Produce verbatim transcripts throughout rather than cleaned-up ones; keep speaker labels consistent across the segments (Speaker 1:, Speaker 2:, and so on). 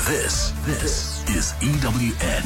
Speaker 1: This, this is E W N.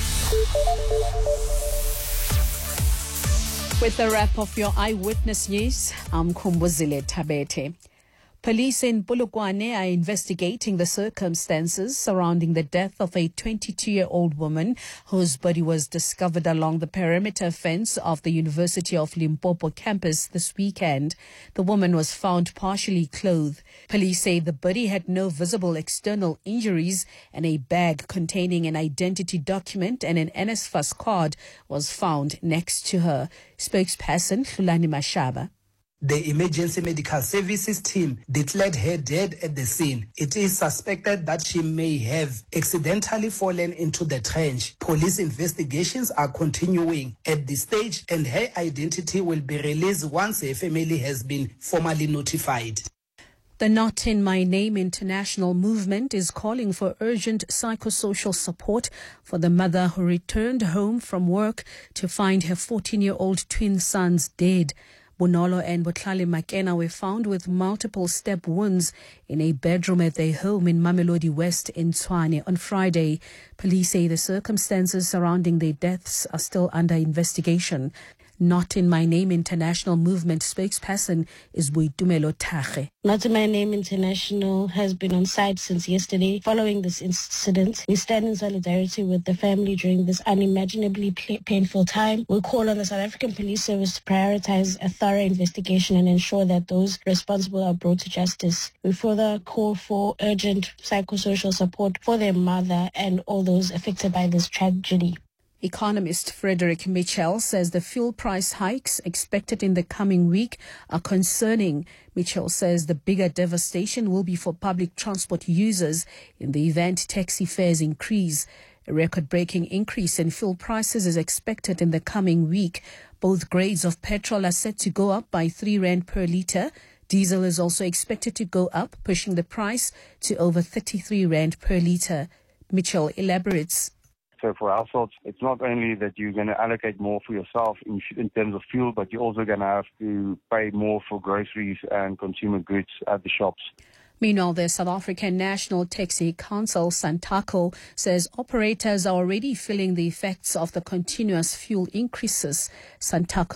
Speaker 2: With the wrap of your Eyewitness News, I'm Kumbuzile Tabete. Police in Polokwane are investigating the circumstances surrounding the death of a twenty-two-year-old woman whose body was discovered along the perimeter fence of the University of Limpopo campus this weekend. The woman was found partially clothed. Police say the body had no visible external injuries, and a bag containing an identity document and an N S F A S card was found next to her. Spokesperson Hlulani Mashaba.
Speaker 3: The emergency medical services team declared her dead at the scene. It is suspected that she may have accidentally fallen into the trench. Police investigations are continuing at this stage, and her identity will be released once her family has been formally notified.
Speaker 2: The Not In My Name international movement is calling for urgent psychosocial support for the mother who returned home from work to find her fourteen-year-old twin sons dead. Bonolo and Botlali Makena were found with multiple stab wounds in a bedroom at their home in Mamelodi West in Tshwane on Friday. Police say the circumstances surrounding their deaths are still under investigation. Not In My Name international movement spokesperson is Boitumelo Thage.
Speaker 4: Not In My Name International has been on site since yesterday. Following this incident, we stand in solidarity with the family during this unimaginably painful time. We call on the South African Police Service to prioritize a thorough investigation and ensure that those responsible are brought to justice. We further call for urgent psychosocial support for their mother and all those affected by this tragedy.
Speaker 2: Economist Frederick Mitchell says the fuel price hikes expected in the coming week are concerning. Mitchell says the bigger devastation will be for public transport users in the event taxi fares increase. A record-breaking increase in fuel prices is expected in the coming week. Both grades of petrol are set to go up by three rand per litre. Diesel is also expected to go up, pushing the price to over thirty-three rand per litre. Mitchell elaborates.
Speaker 5: So for households, it's not only that you're going to allocate more for yourself in, in terms of fuel, but you're also going to have to pay more for groceries and consumer goods at the shops.
Speaker 2: Meanwhile, the South African National Taxi Council, SANTACO, says operators are already feeling the effects of the continuous fuel increases. SANTACO